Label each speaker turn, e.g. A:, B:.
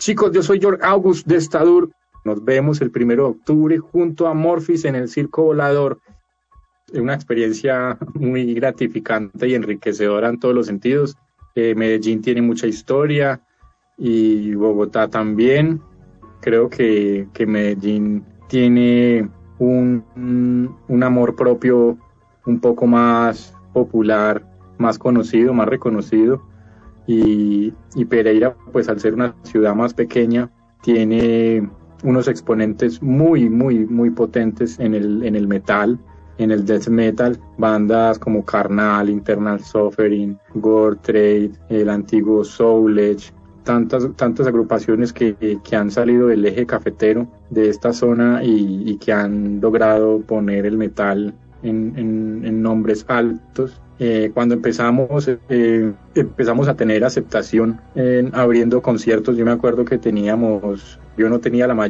A: Chicos, yo soy George August de Stadur. Nos vemos el 1 de octubre junto a Morphis en el Circo Volador. Una experiencia muy gratificante y enriquecedora en todos los sentidos. Medellín tiene mucha historia y Bogotá también. Creo que Medellín tiene un amor propio un poco más popular, más conocido, más reconocido. Y Pereira, pues al ser una ciudad más pequeña, tiene unos exponentes muy potentes en el metal, en el death metal, bandas como Karnal, Internal Suffering, Gore Trade, el antiguo Soul Edge, tantas agrupaciones que han salido del eje cafetero de esta zona y que han logrado poner el metal en nombres altos. Cuando empezamos a tener aceptación abriendo conciertos. Yo me acuerdo que yo no tenía la mayor